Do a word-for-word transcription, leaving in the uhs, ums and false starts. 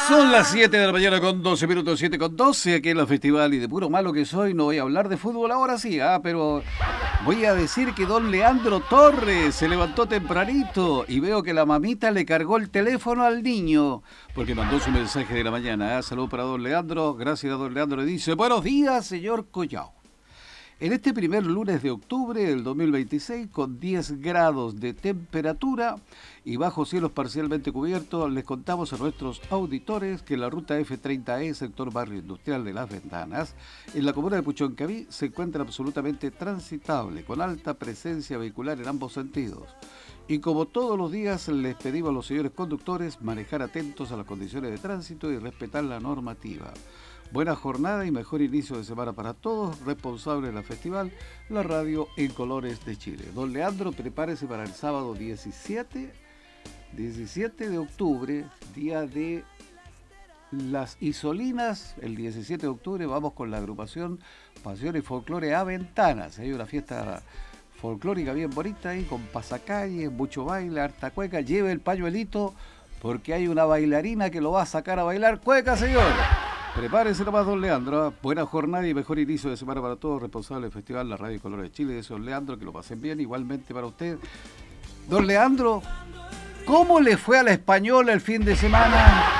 Son las siete de la mañana con doce minutos, siete con doce aquí en la Festival, y de puro malo que soy no voy a hablar de fútbol ahora sí, ah, pero voy a decir que don Leandro Torres se levantó tempranito y veo que la mamita le cargó el teléfono al niño porque mandó su mensaje de la mañana. Ah, saludos para don Leandro, gracias a don Leandro, le dice: buenos días, señor Collao. En este primer lunes de octubre del dos mil veintiséis, con diez grados de temperatura y bajo cielos parcialmente cubiertos, les contamos a nuestros auditores que la ruta F treinta E, sector barrio industrial de Las Ventanas, en la comuna de Puchoncaví, se encuentra absolutamente transitable, con alta presencia vehicular en ambos sentidos. Y como todos los días, les pedimos a los señores conductores manejar atentos a las condiciones de tránsito y respetar la normativa. Buena jornada y mejor inicio de semana para todos. Responsable de la festival, la radio en colores de Chile. Don Leandro, prepárese para el sábado diecisiete de octubre, día de las Isolinas. El diecisiete de octubre vamos con la agrupación Pasión y Folclore a Ventanas. Hay una fiesta folclórica bien bonita ahí, con pasacalles, mucho baile, harta cueca. Lleve el pañuelito porque hay una bailarina que lo va a sacar a bailar cueca, señor. Prepárese nomás, don Leandro. Buena jornada y mejor inicio de semana para todos. Responsable del festival, la radio y colores de Chile. De eso, don Leandro, que lo pasen bien. Igualmente para usted. Don Leandro, ¿cómo le fue a la Española el fin de semana?